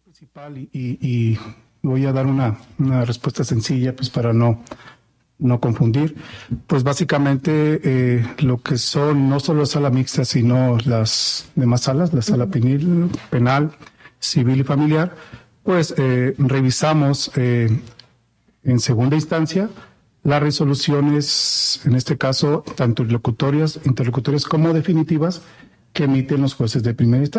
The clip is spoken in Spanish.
Principal y voy a dar una respuesta sencilla, pues para no confundir. Pues básicamente lo que son no solo sala mixta, sino las demás salas, la sala penal, civil y familiar, pues revisamos en segunda instancia las resoluciones, en este caso, tanto interlocutorias como definitivas, que emiten los jueces de primera instancia.